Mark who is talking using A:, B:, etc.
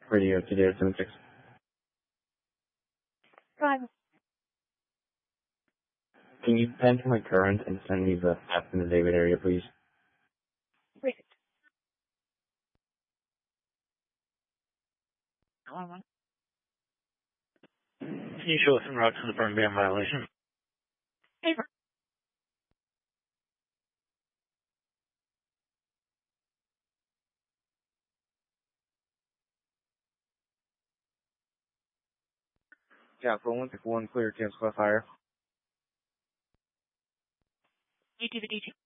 A: Radio to data 76.
B: Five.
A: Can you enter my current and send me the app in the David area, please?
B: Wait. Hold on.
C: Can you show us some routes to the burn ban violation?
B: Paper.
A: Capital 161, clear, cancel fire.
B: DT the DT.